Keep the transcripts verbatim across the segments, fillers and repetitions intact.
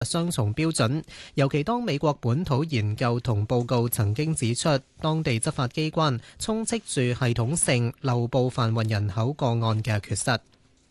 雙重標準，尤其當美國本土研究同報告曾經指出，當地執法機關充斥住系統性漏報販運人口個案嘅缺失。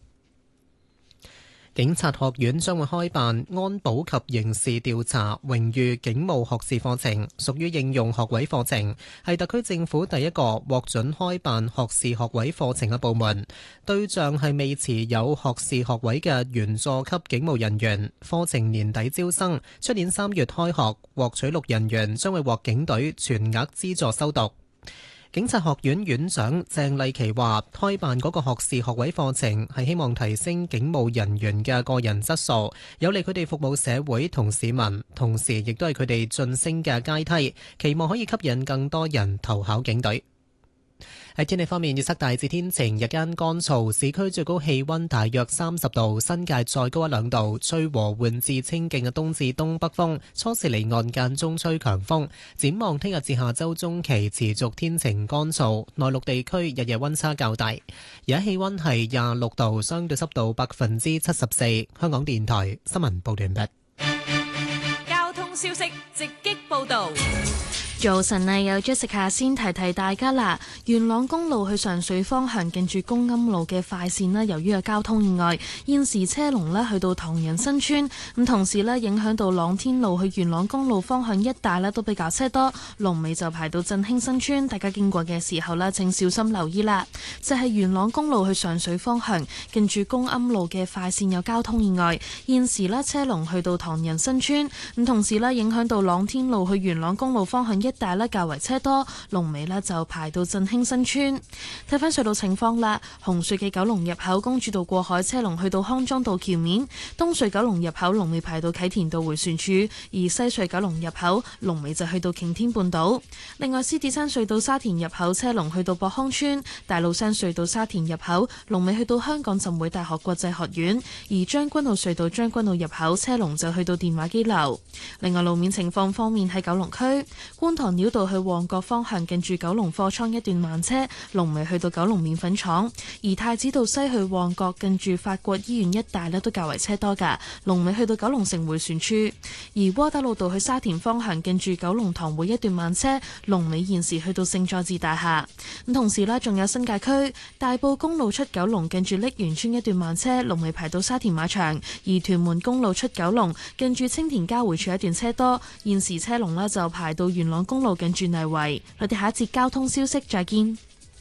警察學院將會開辦安保及刑事調查榮譽警務學士課程，屬於應用學位課程，係特區政府第一個獲准開辦學士學位課程嘅部門。對象係未持有學士學位嘅員佐級警務人員。課程年底招生，出年三月開學，獲取錄人員將會獲警隊全額資助修讀。警察學院院長鄭麗琪話：開辦嗰個學士學位課程係希望提升警務人員嘅個人質素，有利佢哋服務社會同市民，同時亦都係佢哋晉升嘅階梯，期望可以吸引更多人投考警隊。喺天氣方面，預測大致天晴，日間乾燥，市區最高氣溫大約三十度，新界再高一兩度，吹和緩至清勁嘅東至東北風，初時離岸間中吹強風。展望聽日至下周中期持續天晴乾燥，內陸地區日夜溫差較大。而家氣溫係廿六度，相對濕度百分之七十四。香港電台新聞報道完畢。 交通消息直擊報道。 早晨啊，有 Jessica 先提提大家啦。元朗公路去上水方向近住公庵路嘅快線啦，由於有交通意外，現時車龍咧去到唐人新村，咁同時咧影響到朗天路去元朗公路方向一帶咧都比較車多，龍尾就排到振興新村，大家經過嘅時候咧請小心留意啦。就係元朗公路去上水方向近住公庵路嘅快線有交通意外，現時咧車龍去到唐人新村，咁同時咧影響到朗天路去元朗公路方向一一帶咧較為車多，龍尾咧就排到振興新村。睇翻隧道情況啦，紅隧嘅九龍入口公主道過海車龍去到康莊道橋面，東隧九龍入口龍尾排到啟田道回旋處，而西隧九龍入口龍尾就去到擎天半島。另外，獅子山隧道沙田入口車龍去到博康村，大老山隧道沙田入口龍尾去到香港浸會大學國際學院，而將軍澳隧道將軍澳入口車龍就去到電話機樓。另外，路面情況方面喺九龍區觀塘繞道去旺角方向近住九龍貨倉一段慢車，龍尾去到九龍麵粉廠；而太子道西去旺角近住法國醫院一帶咧都較為車多噶，龍尾去到九龍城迴旋處；而窩打老道去沙田方向近住九龍塘會一段慢車，龍尾現時去到聖佐治大廈。咁同時咧，仲有新界區大埔公路出九龍近住瀝源村一段慢車，龍尾排到沙田馬場；而屯門公路出九龍近住青田交匯處一段車多，現時車龍咧就排到元朗公路近住泥圍。我哋下一節交通消息再見。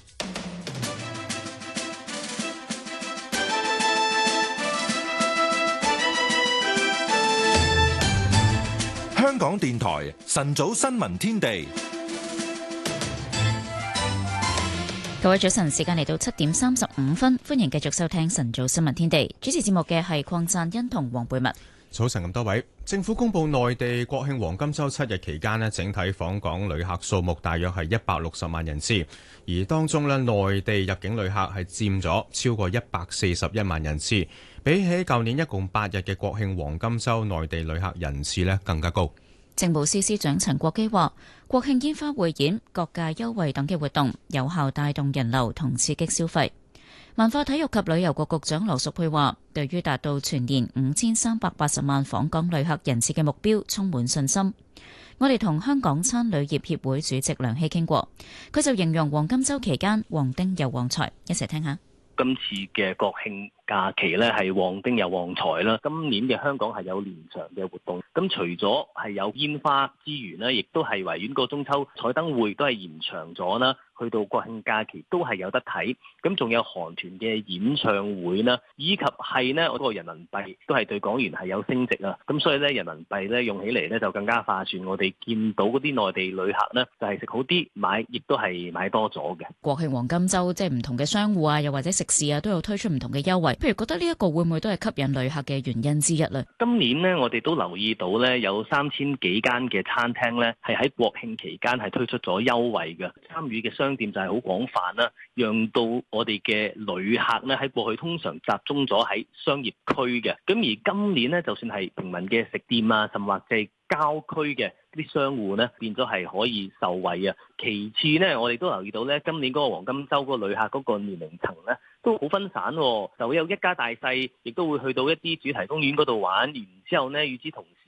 香港電台晨早新聞天地， 各位早晨，時間嚟到七點三十五分，歡迎繼續收聽晨早新聞天地。主持節目嘅係鄺贊恩同黃貝文。 早晨咁多位，政府公布內地國慶黃金週七日期間咧，整體訪港旅客數目大約係一百六十萬人次，而當中咧內地入境旅客係佔咗超過一百四十一萬人次，比起舊年一共八日嘅國慶黃金週內地旅客人次咧更加高。 政務司司長陳國基話，國慶煙花匯演、各界優惠等嘅活動有效帶動人流同刺激消費。文化體育及旅遊局局長羅淑佩話，對於達到全年五千三百八十萬訪港旅客人次嘅目標充滿信心。我哋同香港餐旅業協會主席梁希傾過，佢就形容黃金週期間旺丁又旺財，一齊聽下。 今次嘅國慶假期咧係旺丁又旺財啦，今年嘅香港係有連場嘅活動，咁除咗係有煙花之餘呢，亦都係維園個中秋彩燈會都係延長咗啦，去到國慶假期都係有得睇，咁仲有韓團嘅演唱會啦，以及係呢嗰個人民幣都係對港元係有升值啊，咁所以咧人民幣咧用起嚟咧就更加划算，我哋見到嗰啲內地旅客呢，就係食好啲買，亦都係買多咗嘅。 國慶黃金週即係唔同嘅商戶啊，又或者食肆啊，都有推出唔同嘅優惠。譬如覺得呢一個會唔會都係吸引旅客嘅原因之一咧？ 今年呢，我哋都留意到咧，有三千幾間嘅餐廳咧，係喺國慶期間係推出咗優惠嘅。參與嘅商店就係好廣泛啦，讓到我哋嘅旅客咧喺過去通常集中咗喺商業區嘅。咁而今年呢，就算係平民嘅食店啊，甚或者係郊區嘅啲商戶呢，變咗係可以受惠啊。其次呢，我哋都留意到咧，今年嗰個黃金週嗰個旅客嗰個年齡層咧， 都好分散喎，就會有一家大細，亦都會去到一啲主題公園嗰度玩，然之後呢，與之同時